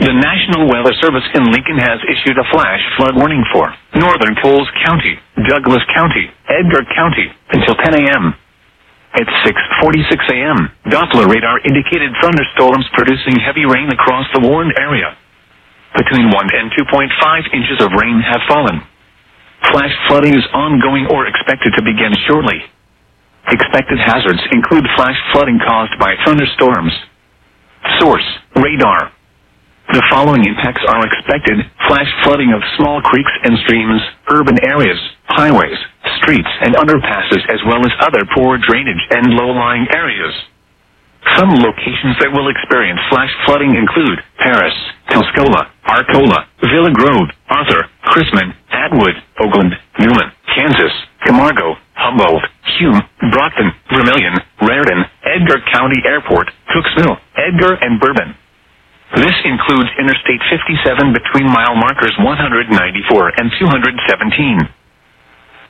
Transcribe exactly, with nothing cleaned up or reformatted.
The National Weather Service in Lincoln has issued a flash flood warning for Northern Coles County, Douglas County, Edgar County until ten a.m. At six forty-six a.m., Doppler radar indicated thunderstorms producing heavy rain across the warned area. Between one and two point five inches of rain have fallen. Flash flooding is ongoing or expected to begin shortly. Expected hazards include flash flooding caused by thunderstorms. Source: radar. The following impacts are expected: flash flooding of small creeks and streams, urban areas, highways, streets and underpasses, as well as other poor drainage and low-lying areas. Some locations that will experience flash flooding include Paris, Tuscola, Arcola, Villa Grove, Arthur, Chrisman, Atwood, Oakland, Newman, Kansas, Camargo, Humboldt, Hume, Brockton, Vermilion, Raritan, Edgar County Airport, Cooksville, Edgar and Bourbon. This includes Interstate fifty-seven between mile markers one hundred ninety-four and two hundred seventeen.